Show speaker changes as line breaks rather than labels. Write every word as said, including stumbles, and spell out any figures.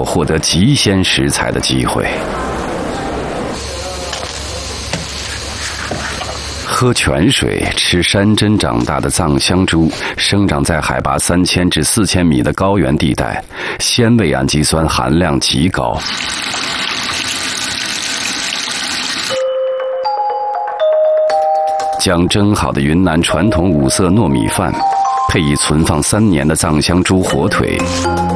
获得极鲜食材的机会。喝泉水、吃山珍长大的藏香猪，生长在海拔三千至四千米的高原地带，鲜味氨基酸含量极高。将蒸好的云南传统五色糯米饭，配以存放三年的藏香猪火腿，